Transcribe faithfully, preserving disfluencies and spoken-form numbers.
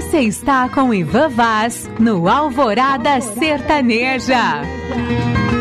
Você está com Ivan Vaz no Alvorada Sertaneja.